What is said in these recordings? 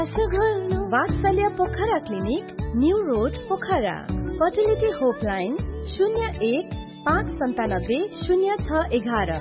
वात्सल्य Pokhara clinic, new road Pokhara. Fertility होपलाइन 01-597-0611।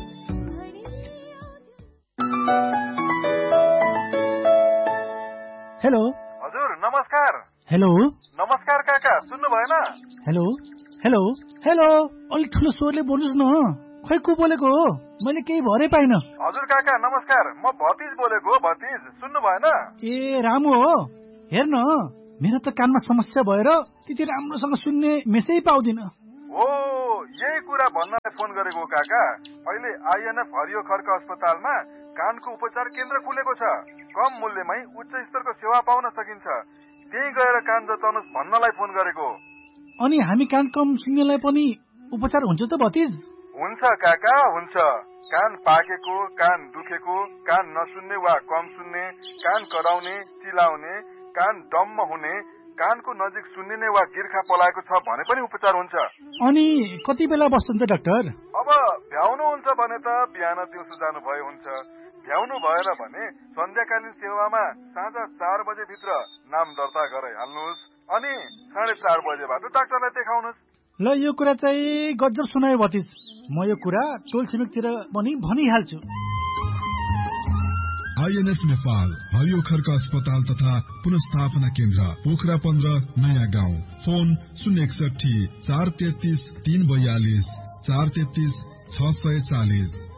Hello हजुर, नमस्कार। हेलो नमस्कार काका, सुन्नु भएन? हेलो हेलो हेलो, अलि ठुलो स्वरले बोल्नुस् न। खै को बोलेको हो? मैले केही भरै पाइन। हजुर काका नमस्कार, म भतिज बोलेको हो। भतिज, सुन्नु भएन? ए रामु हो? हेर्न, मेरो त कानमा समस्या भएर त्यति राम्रोसँग सुन्ने मेसै पाउँदिन। हो, यही कुरा भन्नलाई फोन गरेको हो काका। अहिले आइएनएफ हरियो खर्क अस्पतालमा कानको उपचार केन्द्र खुलेको छ। कम मूल्यमै उच्च स्तरको सेवा पाउन सकिन्छ। त्यही गएर कान जताउनुहोस् भन्नलाई फोन गरेको हो। अनि हामी कान कम सुन्नेलाई पनि उपचार हुन्छ त भतिज? हुन्छ काका, हुन्छ। कान पाकेको, कान दुखेको, कान नसुन्ने वा कम सुन्ने, कान कराउने, चिलाउने, कान डम्म हुने, कानको नजिक सुन्निने वा गिर्खा पलाएको छ भने पनि उपचार हुन्छ। अनि कति बेला बस्नुहुन्छ डाक्टर? अब भ्याउनु हुन्छ भने त बिहान दिउँसो जानु भए हुन्छ। भ्याउनु भएन भने सन्ध्याकालीन सेवामा साँझ 4 बजे भित्र नाम दर्ता गराइहाल्नुहोस्। अनि 4:30 बजेबाट डाक्टरलाई देखाउनुहोस्। ल, यो कुरा चाहिँ गजब सुनायो भतिज। म यो कुरा टोल छिमेकतिर पनि भनिहाल्छु। आइएनएफ नेपाल हरियो खर्क अस्पताल तथा पुनर्स्थापना केन्द्र पोखरा 15 नयाँ गाउँ। फोन 061 433 342 433 640।